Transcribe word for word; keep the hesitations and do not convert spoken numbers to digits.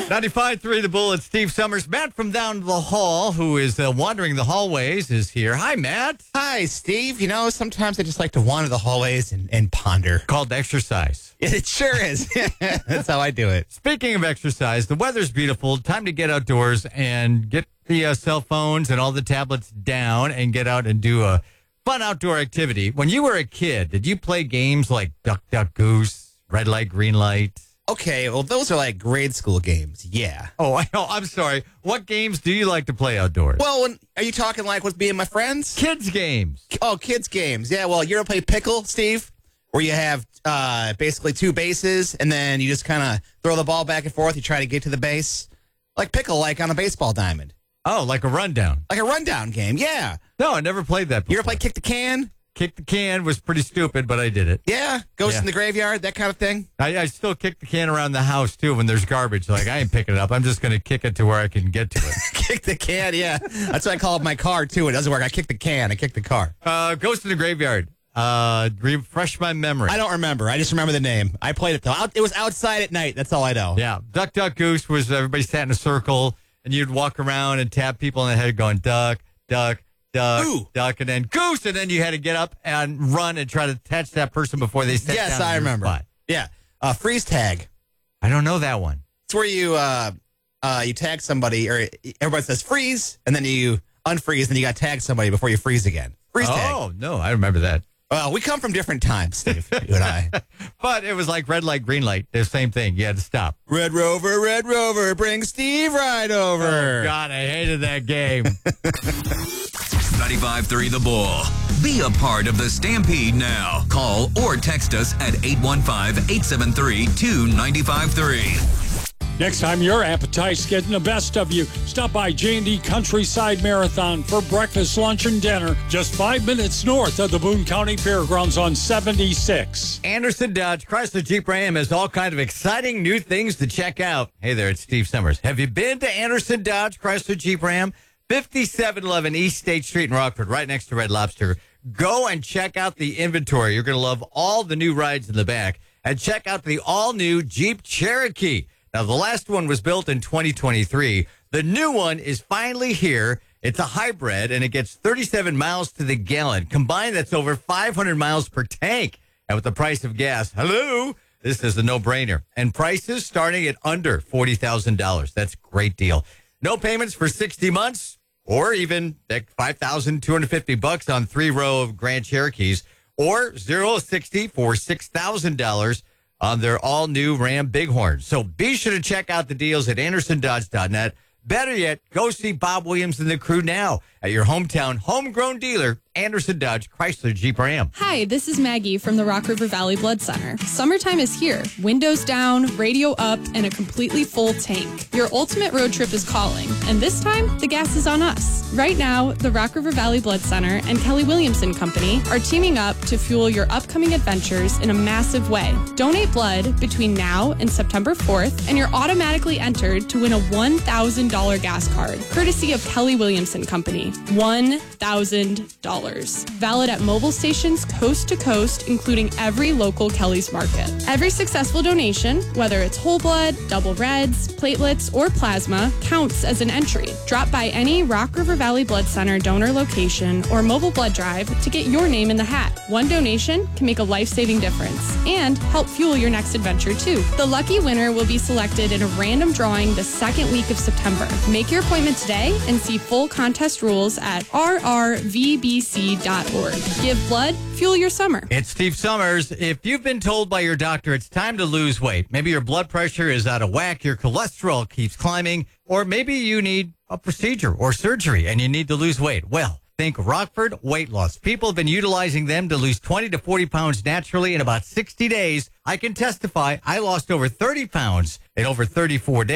ninety-five point three The Bull, it's Steve Summers. Matt from down the hall, who is uh, wandering the hallways, is here. Hi, Matt. Hi, Steve. You know, sometimes I just like to wander the hallways and, and ponder. Called exercise. It sure is. That's how I do it. Speaking of exercise, the weather's beautiful. Time to get outdoors and get the uh, cell phones and all the tablets down and get out and do a fun outdoor activity. When you were a kid, did you play games like Duck, Duck, Goose, Red Light, Green Light? Okay, well, those are like grade school games. Yeah. Oh, I know. I'm sorry. What games do you like to play outdoors? Well, when, are you talking like with me and my friends? Kids games. Oh, kids games. Yeah, well, you ever play Pickle, Steve? Where you have uh, basically two bases, and then you just kind of throw the ball back and forth. You try to get to the base. Like Pickle, like on a baseball diamond. Oh, like a rundown. Like a rundown game, yeah. No, I never played that before. You ever play Kick the Can? Kick the can was pretty stupid, but I did it. Yeah, Ghost Yeah. in the Graveyard, that kind of thing. I, I still kick the can around the house, too, when there's garbage. Like, I ain't picking it up. I'm just going to kick it to where I can get to it. Kick the can, yeah. That's what I call my car, too. It doesn't work. I kick the can. I kick the car. Uh, Ghost in the Graveyard. Uh, refresh my memory. I don't remember. I just remember the name. I played it, though. Out, it was outside at night. That's all I know. Yeah. Duck, Duck, Goose was everybody sat in a circle, and you'd walk around and tap people on the head going, duck, duck, duck, Ooh. duck, and then goose, and then you had to get up and run and try to catch that person before they sat Yes, down in I your remember. spot. Yeah. Uh, freeze tag. I don't know that one. It's where you uh, uh, you tag somebody, or everybody says freeze, and then you unfreeze, and you got to tag somebody before you freeze again. Freeze tag. Oh, no, I remember that. Well, we come from different times, Steve, you and I. But it was like red light, green light. The same thing. You had to stop. Red Rover, Red Rover, bring Steve right over. Oh, God, I hated that game. ninety-five point three The Bull. Be a part of the Stampede now. Call or text us at eight one five, eight seven three, two nine five three. Next time your appetite's getting the best of you, stop by J and D Countryside Marathon for breakfast, lunch, and dinner just five minutes north of the Boone County Fairgrounds on seventy-six. Anderson Dodge Chrysler Jeep Ram has all kind of exciting new things to check out. Hey there, it's Steve Summers. Have you been to Anderson Dodge Chrysler Jeep Ram? fifty-seven eleven East State Street in Rockford, right next to Red Lobster. Go and check out the inventory. You're going to love all the new rides in the back. And check out the all-new Jeep Cherokee. Now, the last one was built in twenty twenty-three. The new one is finally here. It's a hybrid, and it gets thirty-seven miles to the gallon. Combined, that's over five hundred miles per tank. And with the price of gas, hello, this is a no-brainer. And prices starting at under forty thousand dollars. That's a great deal. No payments for sixty months, or even like five thousand two hundred fifty bucks on three row of Grand Cherokees, or zero to sixty for six thousand dollars on their all-new Ram Bighorn. So be sure to check out the deals at anderson dodge dot net. Better yet, go see Bob Williams and the crew now at your hometown homegrown dealer, Anderson Dodge Chrysler Jeep Ram. Hi, this is Maggie from the Rock River Valley Blood Center. Summertime is here. Windows down, radio up, and a completely full tank. Your ultimate road trip is calling, and this time, the gas is on us. Right now, the Rock River Valley Blood Center and Kelly Williamson Company are teaming up to fuel your upcoming adventures in a massive way. Donate blood between now and September fourth, and you're automatically entered to win a one thousand dollars gas card, courtesy of Kelly Williamson Company. one thousand dollars. Valid at mobile stations coast to coast, including every local Kelly's Market. Every successful donation, whether it's whole blood, double reds, platelets, or plasma, counts as an entry. Drop by any Rock River Valley Blood Center donor location or mobile blood drive to get your name in the hat. One donation can make a life-saving difference and help fuel your next adventure, too. The lucky winner will be selected in a random drawing the second week of September. Make your appointment today and see full contest rules at r r v b c dot org. Give blood, fuel your summer. It's Steve Summers. If you've been told by your doctor it's time to lose weight, maybe your blood pressure is out of whack, your cholesterol keeps climbing, or maybe you need a procedure or surgery and you need to lose weight. Well, think Rockford Weight Loss. People have been utilizing them to lose twenty to forty pounds naturally in about sixty days. I can testify I lost over thirty pounds in over thirty-four days.